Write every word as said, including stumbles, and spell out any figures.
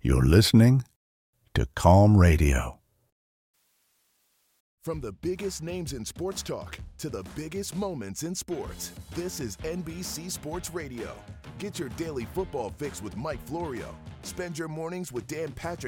You're listening to Calm Radio. From the biggest names in sports talk to the biggest moments in sports, this is N B C Sports Radio. Get your daily football fix with Mike Florio. Spend your mornings with Dan Patrick